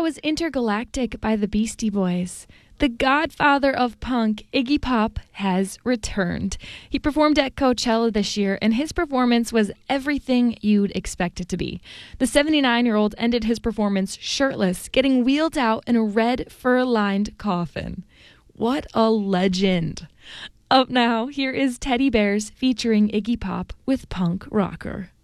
that was Intergalactic by the Beastie Boys. The godfather of punk, Iggy Pop, has returned. He performed at Coachella this year, and his performance was everything you'd expect it to be. The 79-year-old ended his performance shirtless, getting wheeled out in a red fur-lined coffin. What a legend. Up now, here is Teddy Bears featuring Iggy Pop with Punk Rocker.